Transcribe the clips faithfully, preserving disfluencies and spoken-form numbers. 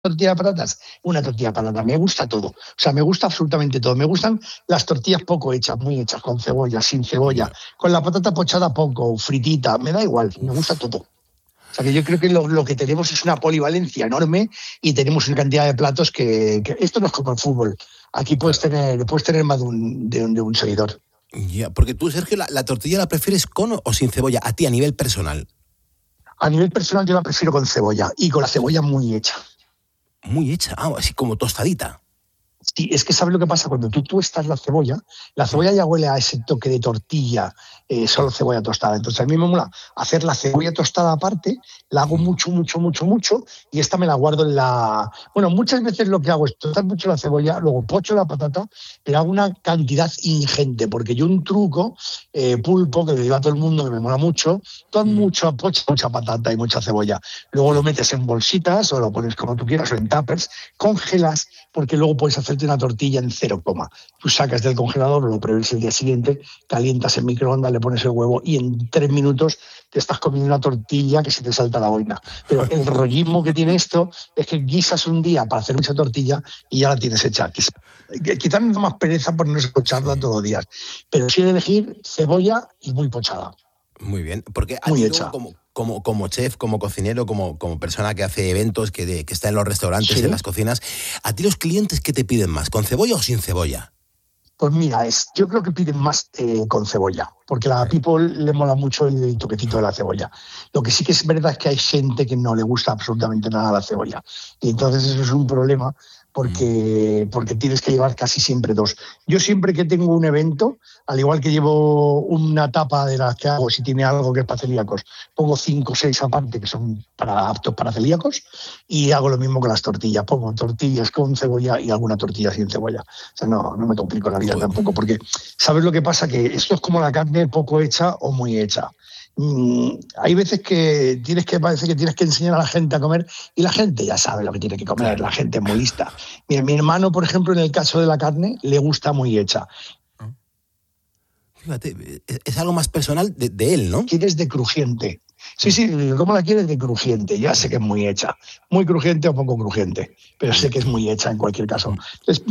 tortilla de patatas, una tortilla de patata, me gusta todo, o sea, me gusta absolutamente todo, me gustan las tortillas poco hechas, muy hechas, con cebolla, sin cebolla, con la patata pochada poco, fritita, me da igual, me gusta todo. O sea, que yo creo que lo, lo que tenemos es una polivalencia enorme y tenemos una cantidad de platos que, que esto no es como el fútbol, aquí puedes tener, puedes tener más de un, de un, de un seguidor. Ya, porque tú, Sergio, la, la tortilla la prefieres con o sin cebolla, a ti a nivel personal. A nivel personal yo la prefiero con cebolla y con la cebolla muy hecha. Muy hecha, ah, así como tostadita. Sí, es que ¿sabes lo que pasa? Cuando tú tuestas la cebolla, la cebolla ya huele a ese toque de tortilla, eh, solo cebolla tostada. Entonces a mí me mola hacer la cebolla tostada aparte, la hago mucho, mucho, mucho, mucho, y esta me la guardo en la... Bueno, muchas veces lo que hago es tostar mucho la cebolla, luego pocho la patata, pero hago una cantidad ingente, porque yo un truco, eh, pulpo, que le digo a todo el mundo que me mola mucho, tú mucho, pocha, mucha patata y mucha cebolla. Luego lo metes en bolsitas o lo pones como tú quieras o en tuppers, congelas, porque luego puedes hacerte una tortilla en cero coma. Tú sacas del congelador, lo pruebas el día siguiente, calientas en microondas, le pones el huevo y en tres minutos te estás comiendo una tortilla que se te salta la boina. Pero el rollismo que tiene esto es que guisas un día para hacer mucha tortilla y ya la tienes hecha. Quizás me da más pereza por no escucharla todos los días, pero sí de elegir cebolla y muy pochada. Muy bien, porque a muy ti hecha. Como, como, como chef, como cocinero, como, como persona que hace eventos, que, de, que está en los restaurantes, ¿sí? En las cocinas, ¿a ti los clientes qué te piden más, con cebolla o sin cebolla? Pues mira, es, yo creo que piden más eh, con cebolla, porque a la people le mola mucho el toquecito de la cebolla. Lo que sí que es verdad es que hay gente que no le gusta absolutamente nada la cebolla. Y entonces eso es un problema, porque, porque tienes que llevar casi siempre dos. Yo siempre que tengo un evento, al igual que llevo una tapa de las que hago, si tiene algo que es para celíacos, pongo cinco o seis aparte que son para, aptos para celíacos, y hago lo mismo con las tortillas. Pongo tortillas con cebolla y alguna tortilla sin cebolla. O sea, no, no me complico la vida tampoco, porque ¿sabes lo que pasa? Que esto es como la carne poco hecha o muy hecha. Mm, hay veces que tienes que parece que tienes que enseñar a la gente a comer y la gente ya sabe lo que tiene que comer, claro. La gente es muy lista. Mi, mi hermano, por ejemplo, en el caso de la carne, le gusta muy hecha. Fíjate, es algo más personal de, de él, ¿no? Quieres de crujiente. Sí, sí, ¿cómo la quieres? De crujiente. Ya sé que es muy hecha. Muy crujiente o poco crujiente, pero sé que es muy hecha en cualquier caso. Entonces,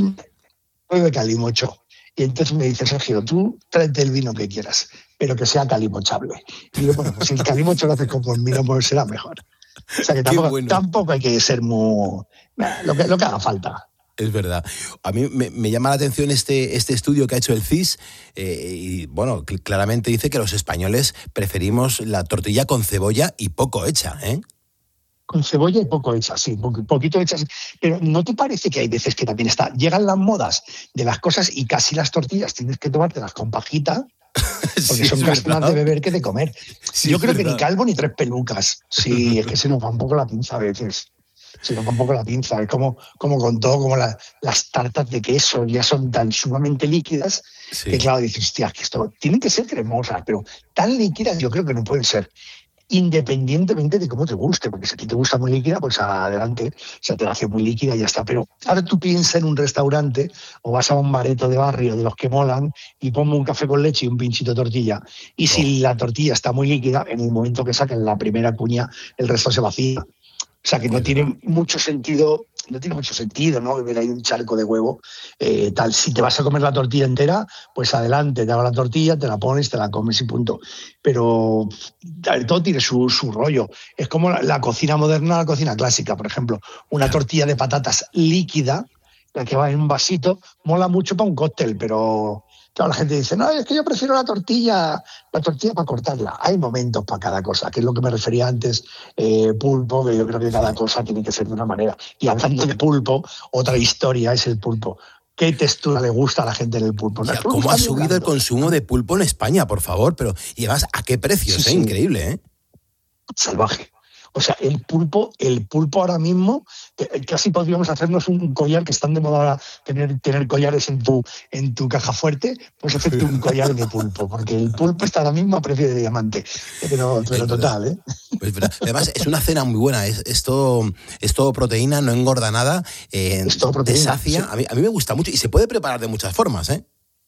soy de calimocho. Y entonces me dice, Sergio, tú tráete el vino que quieras, pero que sea calimochable. Y yo, bueno, pues si el calimocho lo haces con buen vino, pues será mejor. O sea que tampoco, bueno. tampoco hay que ser muy... Lo que, lo que haga falta. Es verdad. A mí me, me llama la atención este, este estudio que ha hecho el C I S eh, y, bueno, cl- claramente dice que los españoles preferimos la tortilla con cebolla y poco hecha, ¿eh? Con cebolla y poco hecha, sí, po- poquito hecha. Pero ¿no te parece que hay veces que también está, llegan las modas de las cosas y casi las tortillas tienes que tomártelas con pajita? Porque sí, son casi más de beber que de comer. Sí, Yo creo verdad. que ni calvo ni tres pelucas. Sí, es que se nos va un poco la pinza a veces. Se nos va un poco la pinza. Es como, como con todo, como la, las tartas de queso ya son tan sumamente líquidas sí. que claro, dices, hostia, que esto tienen que ser cremosas, pero tan líquidas yo creo que no pueden ser. Independientemente de cómo te guste, porque si a ti te gusta muy líquida, pues adelante, se te la hace muy líquida y ya está. Pero ahora tú piensas en un restaurante o vas a un bareto de barrio de los que molan y ponme un café con leche y un pinchito de tortilla. Y oh. si la tortilla está muy líquida, en el momento que saquen la primera cuña, el resto se vacía. O sea que no tiene mucho sentido, no tiene mucho sentido, ¿no? Ver ahí un charco de huevo, eh, tal. Si te vas a comer la tortilla entera, pues adelante, te hago la tortilla, te la pones, te la comes y punto. Pero todo tiene su, su rollo. Es como la, la cocina moderna, la cocina clásica, por ejemplo. Una tortilla de patatas líquida, la que va en un vasito, mola mucho para un cóctel, pero... Claro, la gente dice, no, es que yo prefiero la tortilla, la tortilla para cortarla. Hay momentos para cada cosa, que es lo que me refería antes, eh, pulpo, que yo creo que cada cosa tiene que ser de una manera. Y hablando de pulpo, otra historia es el pulpo. ¿Qué textura le gusta a la gente en el pulpo? Ya, ¿cómo ha subido blando? El consumo de pulpo en España, por favor? Pero llevas a qué precios, sí, ¿eh? Sí. Increíble, ¿eh? Salvaje. O sea, el pulpo, el pulpo ahora mismo, casi podríamos hacernos un collar, que están de moda ahora tener, tener collares en tu, en tu caja fuerte, pues hacerte un collar de pulpo, porque el pulpo está ahora mismo a precio de diamante. Pero, pero total, ¿eh? Pues, además, es una cena muy buena, es, es, todo, es todo proteína, no engorda nada, eh, es todo proteína, te sacia. Sí. A mí, a mí me gusta mucho y se puede preparar de muchas formas, ¿eh?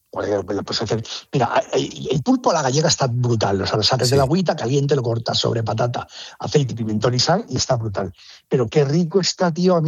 Pues, pues hacer, mira, el pulpo a la gallega está brutal. O sea, lo sacas sí. de la agüita, caliente, lo cortas sobre patata, aceite, pimentón y sal y está brutal. Pero qué rico está, tío. A mí